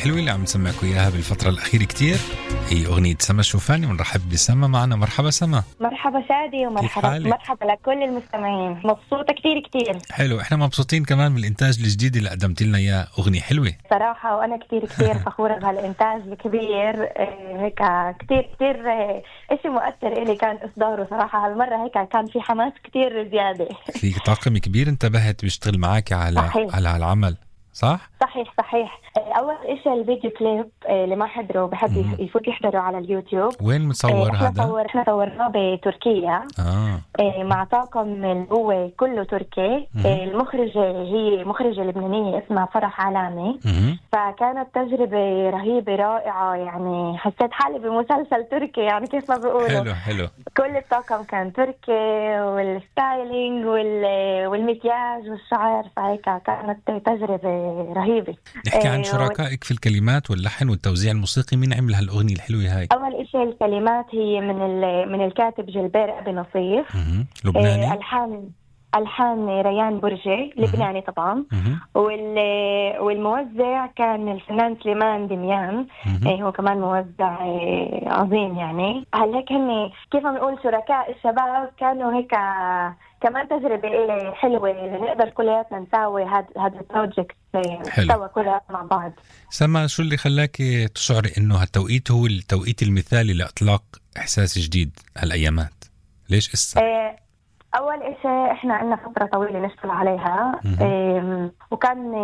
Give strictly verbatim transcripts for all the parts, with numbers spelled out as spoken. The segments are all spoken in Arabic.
الحلوة اللي عم نسمعكم إياها بالفترة الأخيرة كتير هي أغنية سما شوفاني، ونرحب بسما معنا. مرحبا سما. مرحبا شادي ومرحبا مرحبا لكل المستمعين. مبسوطة كتير كتير. حلو، إحنا مبسوطين كمان من الإنتاج الجديد اللي قدمت لنا إياه، أغنية حلوة صراحة، وأنا كتير كتير فخورة بهالإنتاج الكبير. هيك كتير كتير إشي مؤثر إلي كان إصداره صراحة. هالمرة هيك كان في حماس كتير زيادة. في طاقم كبير انتبهت بيشتغل معاك على صحيح. على العمل، صح؟ صحيح صحيح. أول إشي الفيديو كليب اللي ما حضروا بحب يفوت يحضروا على اليوتيوب. وين متصور إحنا هذا؟ صور إحنا صورناه بتركيا. آه. مع طاقم اللي هو كله تركي. المخرجة هي مخرجة لبنانية اسمها فرح علامي. مم. فكانت تجربة رهيبة رائعة، يعني حسيت حالي بمسلسل تركي، يعني كيف ما بيقولوا. حلو حلو. كل الطاقم كان تركي، والستايلينج والمكياج والشعر، فهيك كانت تجربة رهيبة. نحكي عن شركائك في الكلمات واللحن والتوزيع الموسيقي. مين عمل هالأغنية الحلوة هاي؟ أول إشي الكلمات هي من من الكاتب جلبير أبي نصيف. مم. لبناني. ألحان ألحان ريان برجي لبناني طبعا. وال والموزع كان الفنان سليمان دميان. إيه هو كمان موزع عظيم يعني. هل هيك هن كيف بنقول شركاء الشباب كانوا هيك كمان تجربة إلي حلوة، نقدر كلياتنا نساوي هذا هذا البروجكت سوا كلنا مع بعض. سما، شو اللي خلاك تشعر إنه هالتوقيت هو التوقيت المثالي لإطلاق إحساس جديد هالأيامات؟ ليش إسا؟ إيه أول إشي إحنا عنا فترة طويلة نشتغل عليها. إيه وكان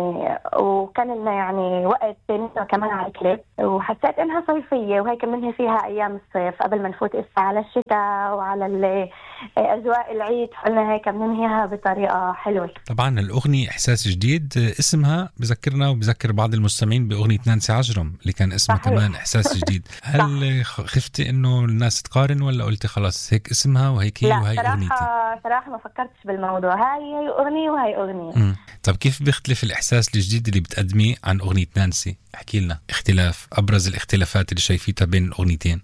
وكان لنا يعني وقت نشتغل كمان على الكليب، وحسيت إنها صيفية وهيك منها فيها أيام الصيف قبل ما نفوت إسا على الشتاء وعلى أجواء العيد، قلنا هيك مننهيها بطريقة حلوة. طبعا الأغنية إحساس جديد اسمها بذكرنا وبذكر بعض المستمعين بأغنية نانسي عجرم اللي كان اسمها صحيح. كمان إحساس جديد. هل خفتي إنه الناس تقارن ولا قلتي خلاص هيك اسمها وهيك هي وهي أغنيتي؟ صراحة ما فكرتش بالموضوع، هاي هي أغنية وهي أغنية. مم. طب كيف بيختلف الإحساس الجديد اللي بتقدميه عن أغنية نانسي؟ احكي لنا اختلاف أبرز الاختلافات اللي شايفيتها بين الأغنيتين.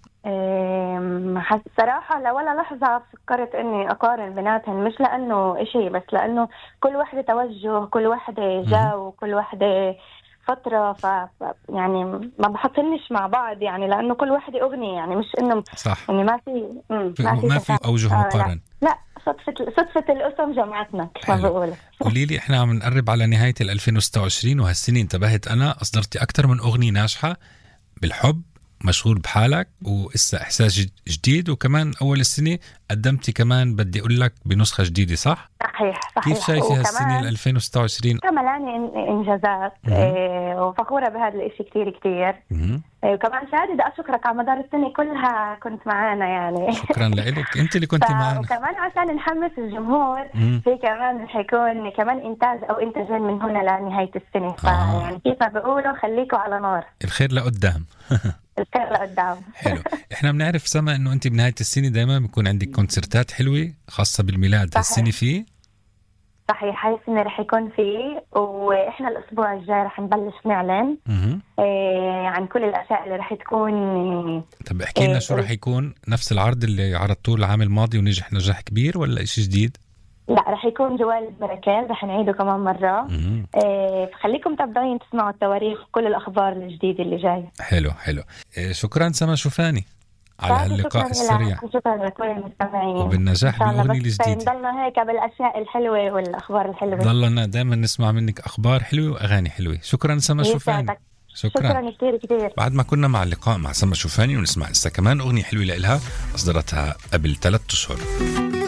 حس صراحة لولا لحظة فكرت إني أقارن بيناتهم، مش لأنه إشي بس لأنه كل واحدة توجه، كل واحدة جو، كل واحدة فترة، ف يعني ما بحطنش مع بعض يعني، لأنه كل واحدة أغنية يعني، مش إنه صح. يعني ما في ما في, ما في أوجه مقارن. آه لا, لا صدفة صدفة الأسم جمعتنا ما بقوله. قولي لي، إحنا عم نقرب على نهاية ألفين وستة وعشرين وهالسنة انتبهت أنا أصدرتي أكتر من أغنية ناجحة، بالحب، مشغول بحالك، وإسا إحساس جديد، وكمان أول السنة قدمتي كمان بدي أقول لك بنسخة جديدة، صح؟ صحيح صحيح. كيف شايفي هالسنة ألفين وستة وعشرين؟ كملاني إنجازات إيه، وفخورة بهذا الإشي كتير كتير. إيه، وكمان شادي بدي أشكرك على مدار السنة كلها كنت معانا يعني. شكرا لك، أنت اللي كنت ف... معنا. وكمان عشان نحمس الجمهور مم. في كمان حيكون كمان إنتاج أو إنتاجين من هنا لنهاية السنة. آه. فيعني كيف بقولوا خليكوا على نار. الخير لقدام. الخير لقدام. حلو. احنا بنعرف سما انه انت بنهاية السنة دايما بيكون عندك كونسرتات حلوة خاصة بالميلاد. هالسنة فيه؟ صحيح، هاي السنة رح يكون فيه، واحنا الاسبوع الجاي رح نبلش نعلن إيه عن كل الاشياء اللي رح تكون. طب احكي لنا إيه شو رح يكون؟ نفس العرض اللي عرضتوه العام الماضي ونجح نجاح كبير، ولا اشي جديد؟ لا، رح يكون جوال بركال، رح نعيده كمان مرة. إيه فخليكم متابعين تسمعوا التواريخ وكل الأخبار الجديدة اللي جاي. حلو حلو. إيه شكرا سما شوفاني على هاللقاء السريع. شكرا لكل المستمعين وبالنجاح بالأغنية الجديدة. نضلنا هيك بالأشياء الحلوة والأخبار الحلوة. ضلنا دائما نسمع منك أخبار حلوة وأغاني حلوة. شكرا سما شوفاني. شكرا, شكرا كتير كتير. بعد ما كنا مع اللقاء مع سما شوفاني ونسمع لسه كمان أغنية حلوة لإلها أصدرتها قبل ثلاثة أشهر.